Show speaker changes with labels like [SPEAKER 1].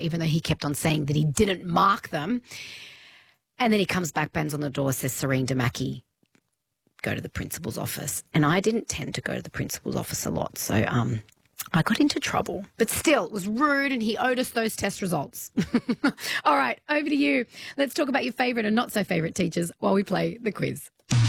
[SPEAKER 1] even though he kept on saying that he didn't mark them. And then he comes back, bangs on the door, says, Serene Damaki, go to the principal's office. And I didn't tend to go to the principal's office a lot, so I got into trouble. But still, it was rude and he owed us those test results. All right, over to you. Let's talk about your favourite and not so favourite teachers while we play the quiz.